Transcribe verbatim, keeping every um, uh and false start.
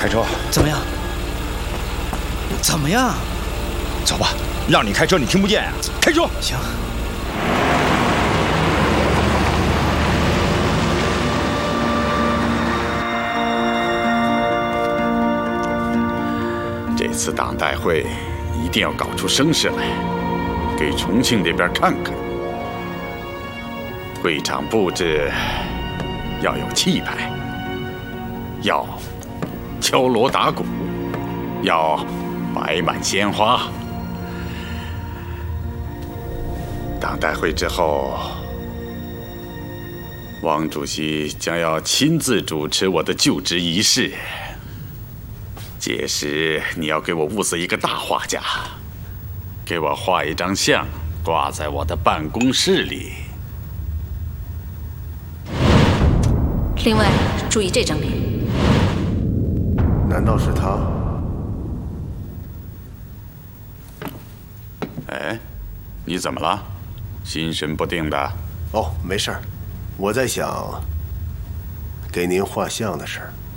开车。 怎么样？怎么样？ 走吧，让你开车你听不见呀、啊？开车。 行。 这次党代会一定要搞出声势来，给重庆那边看看。会场布置要有气派，要敲锣打鼓，要摆满鲜花。党代会之后，汪主席将要亲自主持我的就职仪式。届时你要给我物色一个大画家，给我画一张像，挂在我的办公室里。 另外，注意这张脸。 难道是他？ 哎，你怎么了？心神不定的。 哦，没事儿，我在想给您画像的事儿。